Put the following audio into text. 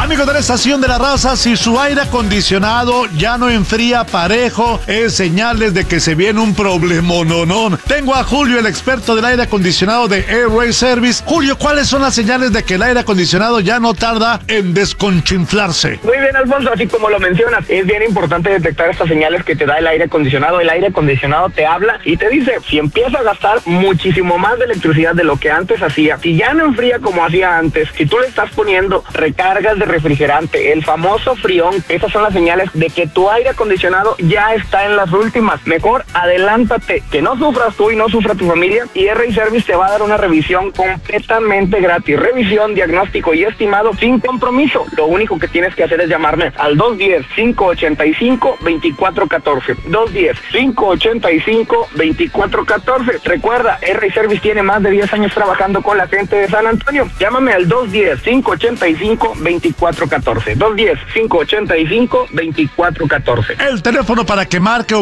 Amigos de la estación de la raza, si su aire acondicionado ya no enfría parejo, es señales de que se viene un problemononón. Tengo a Julio, el experto del aire acondicionado de Airway Service. Julio, ¿cuáles son las señales de que el aire acondicionado ya no tarda en desconchinflarse? Muy bien, Alfonso, así como lo mencionas, es bien importante detectar estas señales que te da el aire acondicionado. El aire acondicionado te habla y te dice, si empieza a gastar muchísimo más de electricidad de lo que antes hacía, si ya no enfría como hacía antes, si tú le estás poniendo recargas de refrigerante, el famoso frión, esas son las señales de que tu aire acondicionado ya está en las últimas. Mejor adelántate, que no sufras tú y no sufra tu familia, y Airway Service te va a dar una revisión completamente gratis. Revisión, diagnóstico y estimado sin compromiso. Lo único que tienes que hacer es llamarme al 210-585-2414. 210-585-2414. Recuerda, Airway Service tiene más de 10 años trabajando con la gente de San Antonio. Llámame al 210-585-2414. 210-585-2414. El teléfono para que marque